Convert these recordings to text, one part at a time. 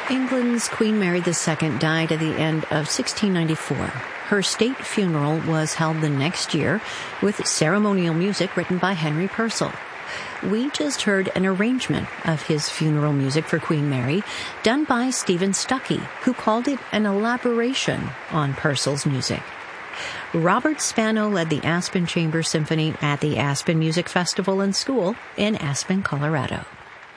England's Queen Mary II died at the end of 1694. Her state funeral was held the next year with ceremonial music written by Henry Purcell. We just heard an arrangement of his funeral music for Queen Mary done by Stephen Stuckey, who called it an elaboration on Purcell's music. Robert Spano led the Aspen Chamber Symphony at the Aspen Music Festival and School in Aspen, Colorado.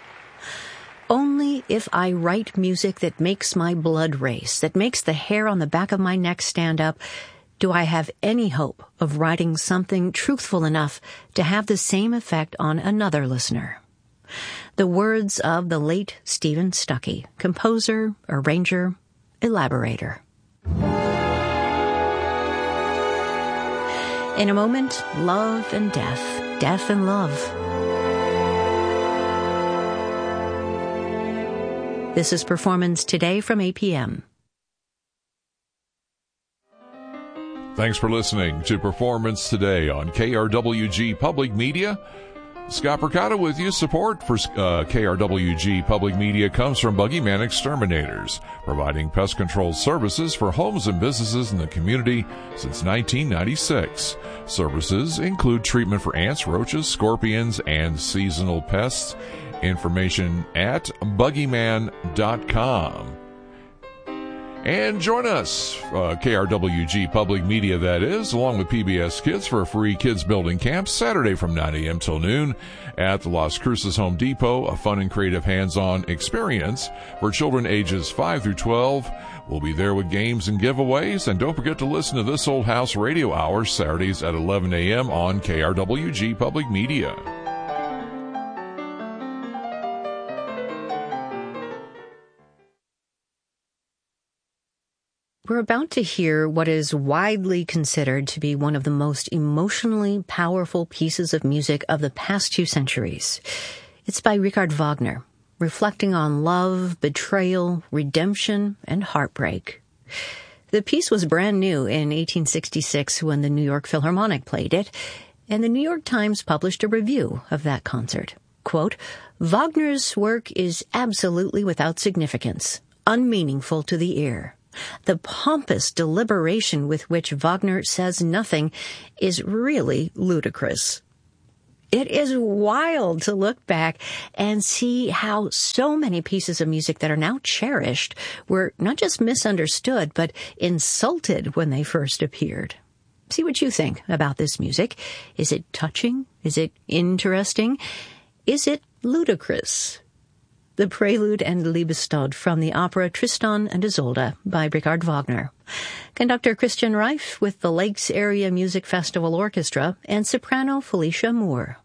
Only if I write music that makes my blood race, that makes the hair on the back of my neck stand up, do I have any hope of writing something truthful enough to have the same effect on another listener. The words of the late Stephen Stuckey, composer, arranger, elaborator. In a moment, love and death, death and love. This is Performance Today from APM. Thanks for listening to Performance Today on KRWG Public Media. Scott Percotta with you. Support for KRWG Public Media comes from Buggyman Exterminators, providing pest control services for homes and businesses in the community since 1996. Services include treatment for ants, roaches, scorpions, and seasonal pests. Information at buggyman.com. And join us, KRWG Public Media, that is, along with PBS Kids for a free kids building camp Saturday from 9 a.m. till noon at the Las Cruces Home Depot, a fun and creative hands-on experience for children ages 5 through 12. We'll be there with games and giveaways. And don't forget to listen to This Old House Radio Hour Saturdays at 11 a.m. on KRWG Public Media. We're about to hear what is widely considered to be one of the most emotionally powerful pieces of music of the past 2 centuries. It's by Richard Wagner, reflecting on love, betrayal, redemption, and heartbreak. The piece was brand new in 1866 when the New York Philharmonic played it, and the New York Times published a review of that concert. Quote, "Wagner's work is absolutely without significance, unmeaningful to the ear. The pompous deliberation with which Wagner says nothing is really ludicrous." It is wild to look back and see how so many pieces of music that are now cherished were not just misunderstood, but insulted when they first appeared. See what you think about this music. Is it touching? Is it interesting? Is it ludicrous? The Prelude and Liebestod from the opera Tristan and Isolde by Richard Wagner. Conductor Christian Reif with the Lakes Area Music Festival Orchestra and soprano Felicia Moore.